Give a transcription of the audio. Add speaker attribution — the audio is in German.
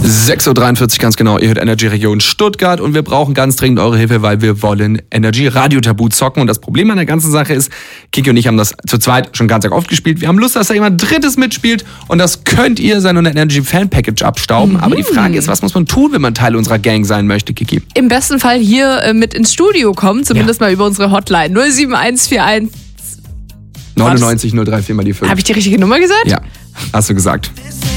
Speaker 1: 6.43 Uhr ganz genau, ihr hört Energy Region Stuttgart und wir brauchen ganz dringend eure Hilfe, weil wir wollen Energy Radio Tabu zocken und das Problem an der ganzen Sache ist, Kiki und ich haben das zu zweit schon ganz oft gespielt, wir haben Lust, dass da jemand Drittes mitspielt und das könnt ihr sein und ein Energy Fan Package abstauben, aber die Frage ist, was muss man tun, wenn man Teil unserer Gang sein möchte, Kiki?
Speaker 2: Im besten Fall hier mit ins Studio kommen, zumindest mal über unsere Hotline 07141
Speaker 1: 99 034 mal die 5.
Speaker 2: Habe ich die richtige Nummer gesagt?
Speaker 1: Ja, hast du gesagt.